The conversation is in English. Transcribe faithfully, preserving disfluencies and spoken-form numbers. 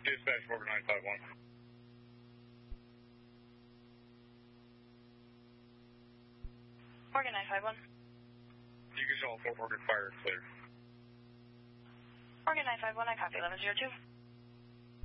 Dispatch Morgan nine five one. Morgan nine five one. You can call Fort Morgan Fire and clear. Morgan nine five one, I copy eleven zero two.